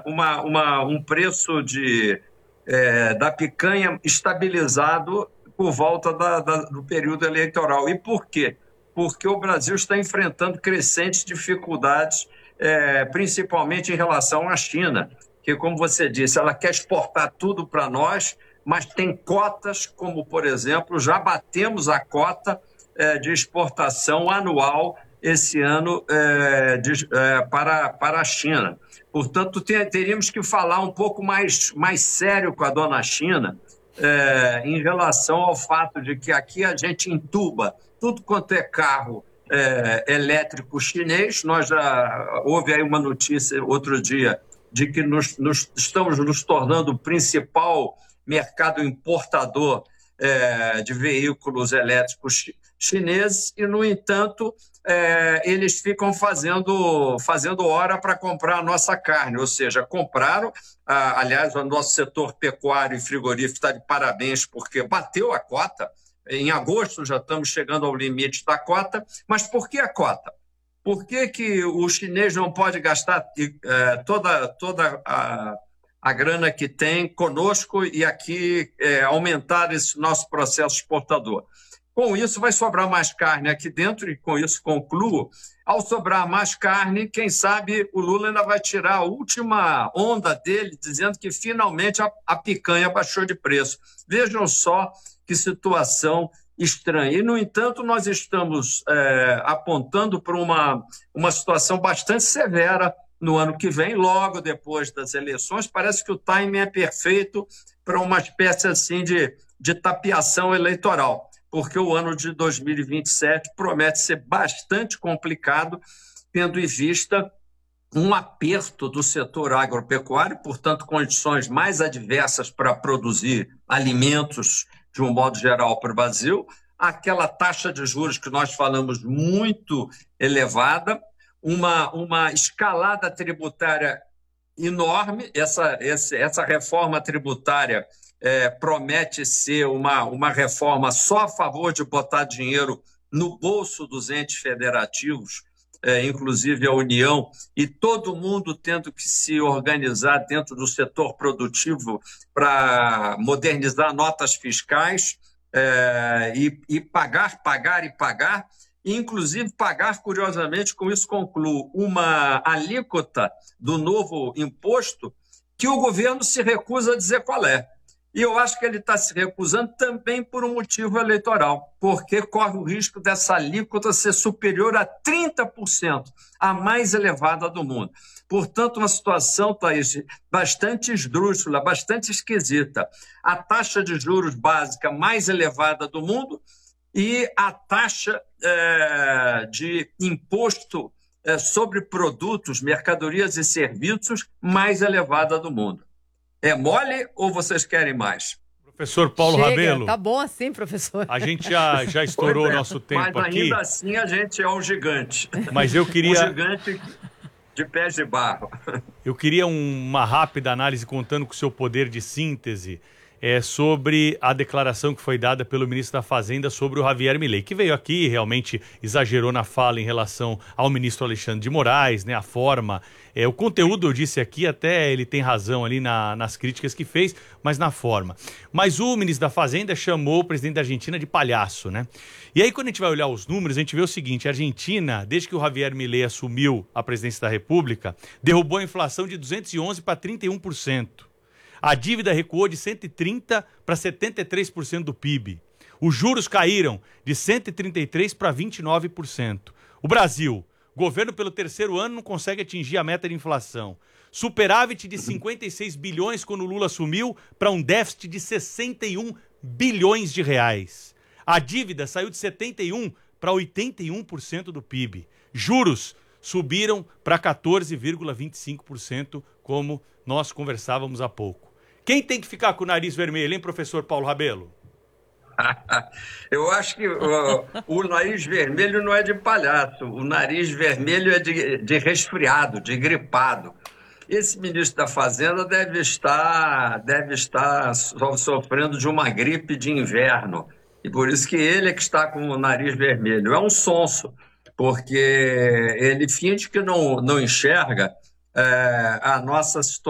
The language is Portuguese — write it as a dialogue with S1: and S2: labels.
S1: um preço da picanha estabilizado por volta do período eleitoral. E por quê? Porque o Brasil está enfrentando crescentes dificuldades, principalmente em relação à China, que, como você disse, ela quer exportar tudo para nós, mas tem cotas, como, por exemplo, já batemos a cota de exportação anual esse ano para a China. Portanto, teríamos que falar um pouco mais sério com a dona China em relação ao fato de que aqui a gente entuba tudo quanto é carro elétrico chinês. Houve aí uma notícia outro dia de que estamos nos tornando o principal mercado importador de veículos elétricos chineses e, no entanto, eles ficam fazendo hora para comprar a nossa carne, ou seja, compraram, aliás, o nosso setor pecuário e frigorífico está de parabéns porque bateu a cota. Em agosto já estamos chegando ao limite da cota, mas por que a cota? Por que o chinês não pode gastar toda a grana que tem conosco e aqui aumentar esse nosso processo exportador? Com isso, vai sobrar mais carne aqui dentro, e com isso concluo. Ao sobrar mais carne, quem sabe o Lula ainda vai tirar a última onda dele, dizendo que finalmente a picanha baixou de preço. Vejam só que situação estranha. E, no entanto, nós estamos apontando para uma situação bastante severa no ano que vem, logo depois das eleições. Parece que o timing é perfeito para uma espécie assim de tapeação eleitoral, porque o ano de 2027 promete ser bastante complicado, tendo em vista um aperto do setor agropecuário, portanto, condições mais adversas para produzir alimentos, de um modo geral, para o Brasil, aquela taxa de juros que nós falamos muito elevada, uma escalada tributária enorme. Essa reforma tributária promete ser uma reforma só a favor de botar dinheiro no bolso dos entes federativos, inclusive a União, e todo mundo tendo que se organizar dentro do setor produtivo para modernizar notas fiscais e pagar, e inclusive pagar, curiosamente, com isso concluo, uma alíquota do novo imposto que o governo se recusa a dizer qual é. E eu acho que ele está se recusando também por um motivo eleitoral, porque corre o risco dessa alíquota ser superior a 30%, a mais elevada do mundo. Portanto, uma situação, Thaís, bastante esdrúxula, bastante esquisita. A taxa de juros básica mais elevada do mundo e a taxa de imposto sobre produtos, mercadorias e serviços mais elevada do mundo. É mole ou vocês querem mais?
S2: Professor Paulo Rabelo.
S3: Tá bom assim, professor.
S2: A gente já estourou o nosso tempo aqui.
S1: Mas ainda assim a gente é um gigante.
S2: Mas eu queria...
S1: Um gigante de pés de barro.
S2: Eu queria uma rápida análise, contando com o seu poder de síntese, sobre a declaração que foi dada pelo ministro da Fazenda sobre o Javier Milei, que veio aqui e realmente exagerou na fala em relação ao ministro Alexandre de Moraes, né, a forma, o conteúdo eu disse aqui, até ele tem razão ali nas críticas que fez, mas na forma. Mas o ministro da Fazenda chamou o presidente da Argentina de palhaço, né? E aí quando a gente vai olhar os números, a gente vê o seguinte: a Argentina, desde que o Javier Milei assumiu a presidência da República, derrubou a inflação de 211% para 31%. A dívida recuou de 130% para 73% do PIB. Os juros caíram de 133% para 29%. O Brasil, governo pelo terceiro ano, não consegue atingir a meta de inflação. Superávit de 56 bilhões quando o Lula assumiu para um déficit de 61 bilhões de reais. A dívida saiu de 71% para 81% do PIB. Juros subiram para 14,25%, como nós conversávamos há pouco. Quem tem que ficar com o nariz vermelho, hein, professor Paulo Rabelo?
S1: Eu acho que o nariz vermelho não é de palhaço, o nariz vermelho é de resfriado, de gripado. Esse ministro da Fazenda deve estar sofrendo de uma gripe de inverno, e por isso que ele é que está com o nariz vermelho. É um sonso, porque ele finge que não enxerga a nossa situação